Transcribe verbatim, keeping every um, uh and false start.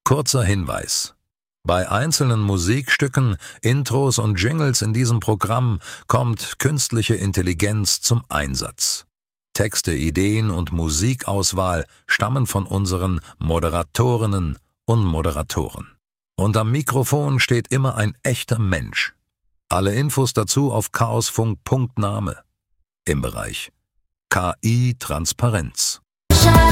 Kurzer Hinweis: Bei einzelnen Musikstücken, Intros und Jingles in diesem Programm kommt künstliche Intelligenz zum Einsatz. Texte, Ideen und Musikauswahl stammen von unseren Moderatorinnen und Moderatoren. Und am Mikrofon steht immer ein echter Mensch. Alle Infos dazu auf chaosfunk punkt name im Bereich K I-Transparenz.